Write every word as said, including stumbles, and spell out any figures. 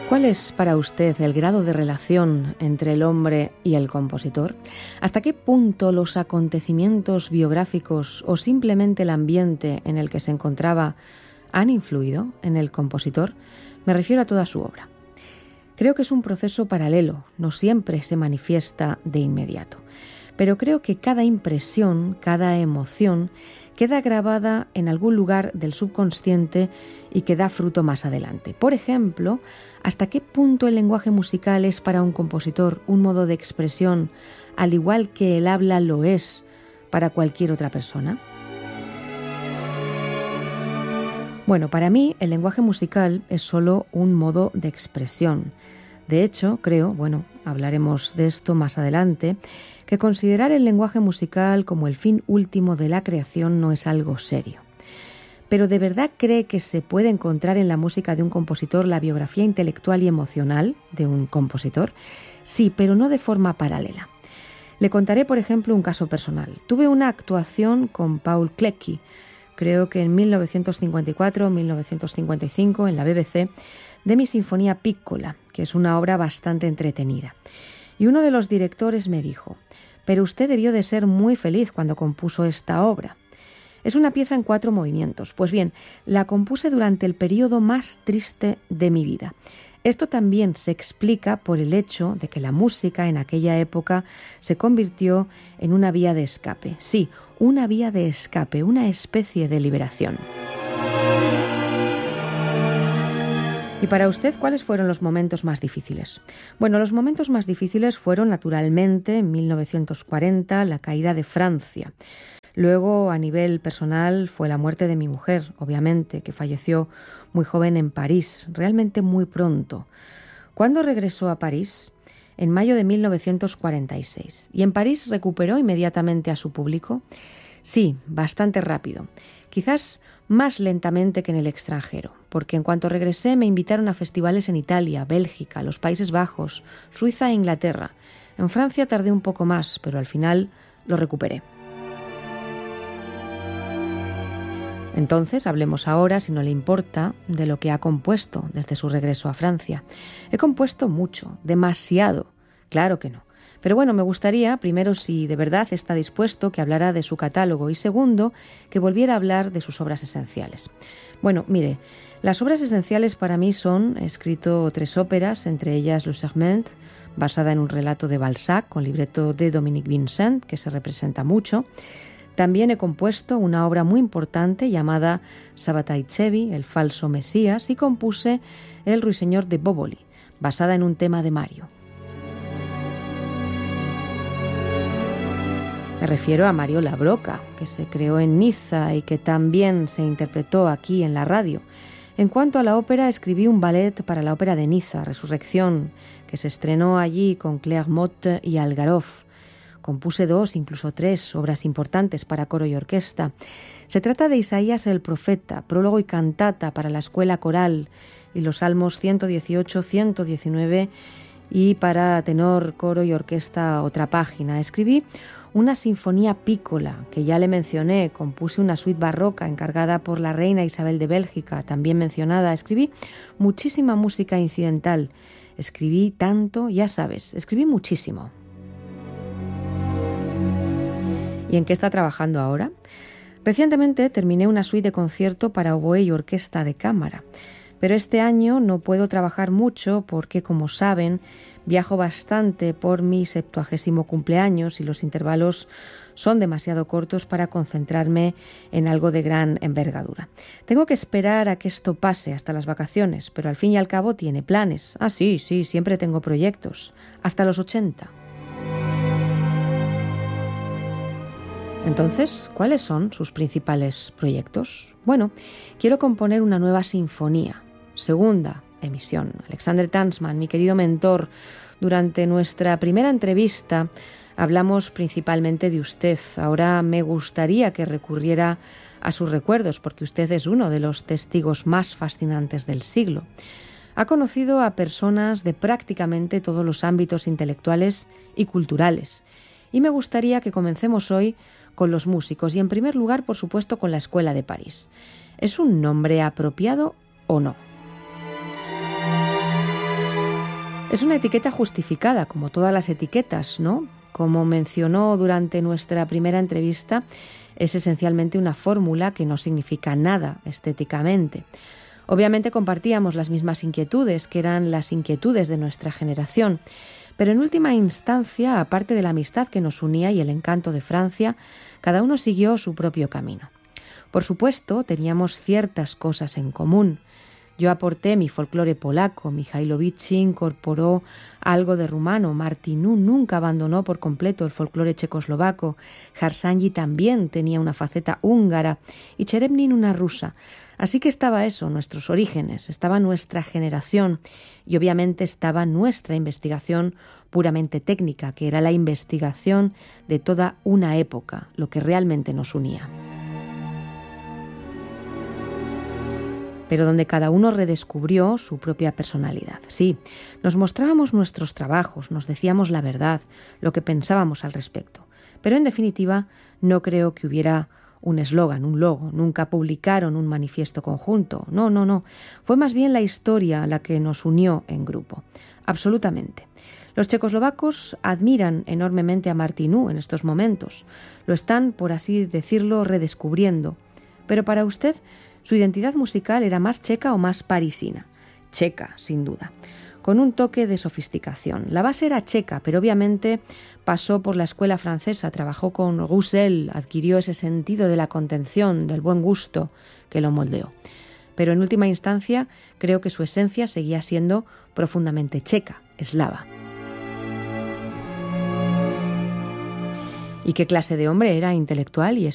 ¿Cuál es para usted el grado de relación entre el hombre y el compositor? ¿Hasta qué punto los acontecimientos biográficos o simplemente el ambiente en el que se encontraba han influido en el compositor? Me refiero a toda su obra. Creo que es un proceso paralelo, no siempre se manifiesta de inmediato, pero creo que cada impresión, cada emoción queda grabada en algún lugar del subconsciente y que da fruto más adelante. Por ejemplo, ¿hasta qué punto el lenguaje musical es para un compositor un modo de expresión, al igual que el habla lo es para cualquier otra persona? Bueno, para mí el lenguaje musical es solo un modo de expresión. De hecho, creo, bueno, hablaremos de esto más adelante, que considerar el lenguaje musical como el fin último de la creación no es algo serio. ¿Pero de verdad cree que se puede encontrar en la música de un compositor la biografía intelectual y emocional de un compositor? Sí, pero no de forma paralela. Le contaré, por ejemplo, un caso personal. Tuve una actuación con Paul Klecki, creo que en mil novecientos cincuenta y cuatro o mil novecientos cincuenta y cinco, en la B B C, de mi Sinfonía Piccola, que es una obra bastante entretenida. Y uno de los directores me dijo: «Pero usted debió de ser muy feliz cuando compuso esta obra». Es una pieza en cuatro movimientos. Pues bien, la compuse durante el periodo más triste de mi vida. Esto también se explica por el hecho de que la música en aquella época se convirtió en una vía de escape. Sí, una vía de escape, una especie de liberación. ¿Y para usted cuáles fueron los momentos más difíciles? Bueno, los momentos más difíciles fueron naturalmente en mil novecientos cuarenta la caída de Francia. Luego, a nivel personal, fue la muerte de mi mujer, obviamente, que falleció muy joven en París, realmente muy pronto. ¿Cuándo regresó a París? En mayo de mil novecientos cuarenta y seis. ¿Y en París recuperó inmediatamente a su público? Sí, bastante rápido. Quizás más lentamente que en el extranjero, porque en cuanto regresé me invitaron a festivales en Italia, Bélgica, los Países Bajos, Suiza e Inglaterra. En Francia tardé un poco más, pero al final lo recuperé. Entonces, hablemos ahora, si no le importa, de lo que ha compuesto desde su regreso a Francia. He compuesto mucho, demasiado. Claro que no. Pero bueno, me gustaría, primero, si de verdad está dispuesto, que hablara de su catálogo y segundo, que volviera a hablar de sus obras esenciales. Bueno, mire, las obras esenciales para mí son, he escrito tres óperas, entre ellas Le Serment, basada en un relato de Balzac, con libreto de Dominique Vincent, que se representa mucho. También he compuesto una obra muy importante llamada Sabbatai Zevi, el falso Mesías, y compuse El ruiseñor de Boboli, basada en un tema de Mario. Me refiero a Mario Labroca, que se creó en Niza y que también se interpretó aquí en la radio. En cuanto a la ópera, escribí un ballet para la ópera de Niza, Resurrección, que se estrenó allí con Claire Motte y Algarov. Compuse dos, incluso tres, obras importantes para coro y orquesta. Se trata de Isaías el profeta, prólogo y cantata para la escuela coral, y los salmos ciento dieciocho, ciento diecinueve, y para tenor, coro y orquesta otra página. Escribí una sinfonía piccola, que ya le mencioné. Compuse una suite barroca encargada por la reina Isabel de Bélgica, también mencionada. Escribí muchísima música incidental. Escribí tanto, ya sabes, escribí muchísimo. ¿Y en qué está trabajando ahora? Recientemente terminé una suite de concierto para oboe y orquesta de cámara, pero este año no puedo trabajar mucho porque, como saben, viajo bastante por mi septuagésimo cumpleaños y los intervalos son demasiado cortos para concentrarme en algo de gran envergadura. Tengo que esperar a que esto pase hasta las vacaciones, pero al fin y al cabo tiene planes. Ah, sí, sí, siempre tengo proyectos, hasta los ochenta. Entonces, ¿cuáles son sus principales proyectos? Bueno, quiero componer una nueva sinfonía. Segunda emisión. Alexander Tansman, mi querido mentor, durante nuestra primera entrevista hablamos principalmente de usted. Ahora me gustaría que recurriera a sus recuerdos, porque usted es uno de los testigos más fascinantes del siglo. Ha conocido a personas de prácticamente todos los ámbitos intelectuales y culturales. Y me gustaría que comencemos hoy con los músicos y, en primer lugar, por supuesto, con la Escuela de París. ¿Es un nombre apropiado o no? Es una etiqueta justificada, como todas las etiquetas, ¿no? Como mencionó durante nuestra primera entrevista, es esencialmente una fórmula que no significa nada estéticamente. Obviamente compartíamos las mismas inquietudes, que eran las inquietudes de nuestra generación, pero en última instancia, aparte de la amistad que nos unía y el encanto de Francia, cada uno siguió su propio camino. Por supuesto, teníamos ciertas cosas en común. Yo aporté mi folclore polaco, Michailovich incorporó algo de rumano, Martinů nunca abandonó por completo el folclore checoslovaco, Harsanyi también tenía una faceta húngara y Cherevnin una rusa. Así que estaba eso, nuestros orígenes, estaba nuestra generación y obviamente estaba nuestra investigación puramente técnica, que era la investigación de toda una época, lo que realmente nos unía. Pero donde cada uno redescubrió su propia personalidad. Sí, nos mostrábamos nuestros trabajos, nos decíamos la verdad, lo que pensábamos al respecto. Pero en definitiva, no creo que hubiera un eslogan, un logo, nunca publicaron un manifiesto conjunto. No, no, no. Fue más bien la historia la que nos unió en grupo. Absolutamente. Los checoslovacos admiran enormemente a Martinů en estos momentos. Lo están, por así decirlo, redescubriendo. Pero para usted, ¿su identidad musical era más checa o más parisina? Checa, sin duda, con un toque de sofisticación. La base era checa, pero obviamente pasó por la escuela francesa, trabajó con Roussel, adquirió ese sentido de la contención, del buen gusto que lo moldeó. Pero en última instancia, creo que su esencia seguía siendo profundamente checa, eslava. ¿Y qué clase de hombre era? Intelectual y